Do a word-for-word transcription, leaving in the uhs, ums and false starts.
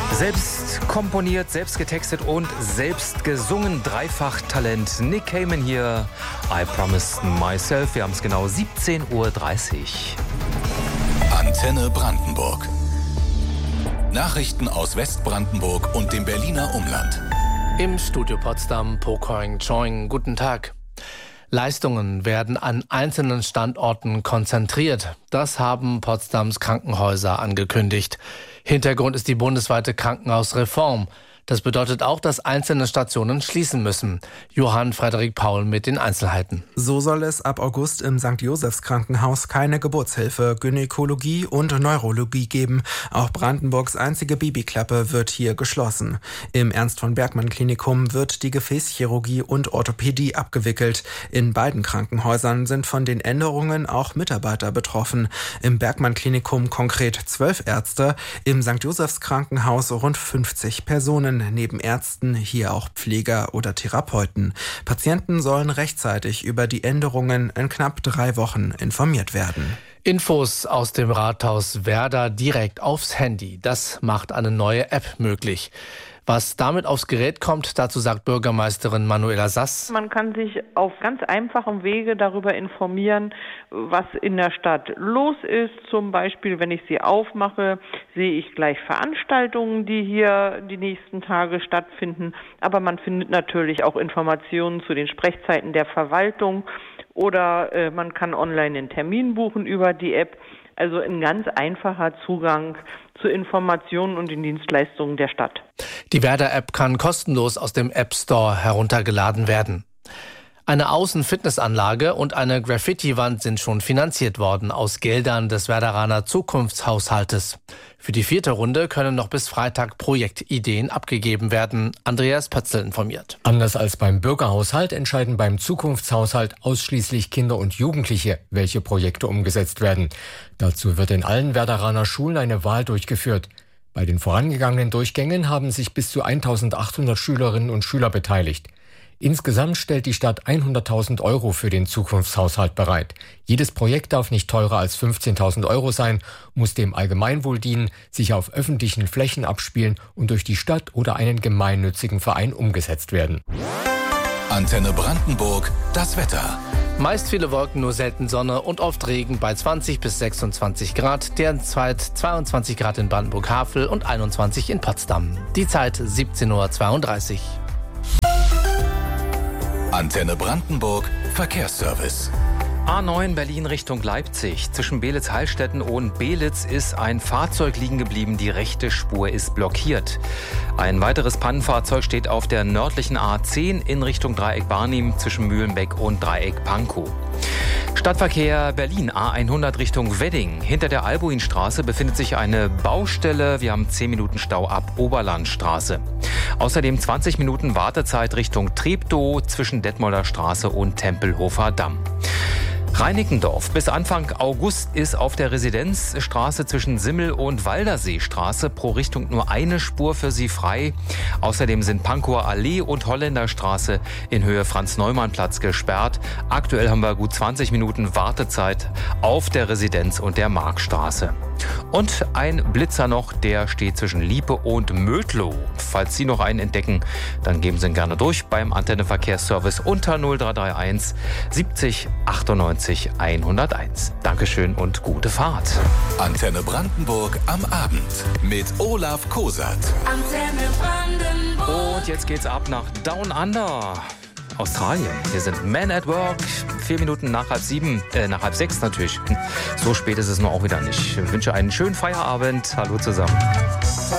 Selbst komponiert, selbst getextet und selbst gesungen. Dreifach-Talent. Nick Cayman hier. I Promised Myself. Wir haben es genau siebzehn Uhr dreißig. Antenne Brandenburg. Nachrichten aus Westbrandenburg und dem Berliner Umland. Im Studio Potsdam, Pokoing Choing. Guten Tag. Leistungen werden an einzelnen Standorten konzentriert. Das haben Potsdams Krankenhäuser angekündigt. Hintergrund ist die bundesweite Krankenhausreform. Das bedeutet auch, dass einzelne Stationen schließen müssen. Johann Frederik Paul mit den Einzelheiten. So soll es ab August im Sankt Josephs Krankenhaus keine Geburtshilfe, Gynäkologie und Neurologie geben. Auch Brandenburgs einzige Babyklappe wird hier geschlossen. Im Ernst-von-Bergmann-Klinikum wird die Gefäßchirurgie und Orthopädie abgewickelt. In beiden Krankenhäusern sind von den Änderungen auch Mitarbeiter betroffen. Im Bergmann-Klinikum konkret zwölf Ärzte, im Sankt Josephs Krankenhaus rund fünfzig Personen. Neben Ärzten hier auch Pfleger oder Therapeuten. Patienten sollen rechtzeitig über die Änderungen in knapp drei Wochen informiert werden. Infos aus dem Rathaus Werder direkt aufs Handy. Das macht eine neue App möglich. Was damit aufs Gerät kommt, dazu sagt Bürgermeisterin Manuela Sass. Man kann sich auf ganz einfachem Wege darüber informieren, was in der Stadt los ist. Zum Beispiel, wenn ich sie aufmache, sehe ich gleich Veranstaltungen, die hier die nächsten Tage stattfinden. Aber man findet natürlich auch Informationen zu den Sprechzeiten der Verwaltung oder äh, man kann online einen Termin buchen über die App. Also ein ganz einfacher Zugang zu Informationen und den Dienstleistungen der Stadt. Die Werder-App kann kostenlos aus dem App Store heruntergeladen werden. Eine Außenfitnessanlage und eine Graffiti-Wand sind schon finanziert worden aus Geldern des Werderaner Zukunftshaushaltes. Für die vierte Runde können noch bis Freitag Projektideen abgegeben werden. Andreas Pötzl informiert. Anders als beim Bürgerhaushalt entscheiden beim Zukunftshaushalt ausschließlich Kinder und Jugendliche, welche Projekte umgesetzt werden. Dazu wird in allen Werderaner Schulen eine Wahl durchgeführt. Bei den vorangegangenen Durchgängen haben sich bis zu eintausendachthundert Schülerinnen und Schüler beteiligt. Insgesamt stellt die Stadt hunderttausend Euro für den Zukunftshaushalt bereit. Jedes Projekt darf nicht teurer als fünfzehntausend Euro sein, muss dem Allgemeinwohl dienen, sich auf öffentlichen Flächen abspielen und durch die Stadt oder einen gemeinnützigen Verein umgesetzt werden. Antenne Brandenburg, das Wetter. Meist viele Wolken, nur selten Sonne und oft Regen bei zwanzig bis sechsundzwanzig Grad. Derzeit zweiundzwanzig Grad in Brandenburg-Havel und einundzwanzig in Potsdam. Die Zeit siebzehn Uhr zweiunddreißig. Antenne Brandenburg, Verkehrsservice. A neun Berlin Richtung Leipzig. Zwischen Beelitz-Heilstätten und Beelitz ist ein Fahrzeug liegen geblieben. Die rechte Spur ist blockiert. Ein weiteres Pannenfahrzeug steht auf der nördlichen A zehn in Richtung Dreieck Barnim zwischen Mühlenbeck und Dreieck Pankow. Stadtverkehr Berlin A hundert Richtung Wedding. Hinter der Albuinstraße befindet sich eine Baustelle. Wir haben zehn Minuten Stau ab Oberlandstraße. Außerdem zwanzig Minuten Wartezeit Richtung Treptow zwischen Detmolder Straße und Tempelhofer Damm. Reinickendorf. Bis Anfang August ist auf der Residenzstraße zwischen Simmel- und Walderseestraße pro Richtung nur eine Spur für Sie frei. Außerdem sind Pankower Allee und Holländerstraße in Höhe Franz-Neumann-Platz gesperrt. Aktuell haben wir gut zwanzig Minuten Wartezeit auf der Residenz und der Markstraße. Und ein Blitzer noch, der steht zwischen Liepe und Mödlow. Falls Sie noch einen entdecken, dann geben Sie ihn gerne durch beim Antenne-Verkehrsservice unter null drei drei eins siebzig achtundneunzig hunderteins. Dankeschön und gute Fahrt. Antenne Brandenburg am Abend mit Olaf Kosat. Antenne Brandenburg. Und jetzt geht's ab nach Down Under. Australien. Wir sind Men at Work. Vier Minuten nach halb sieben, äh, nach halb sechs natürlich. So spät ist es nur auch wieder nicht. Ich wünsche einen schönen Feierabend. Hallo zusammen.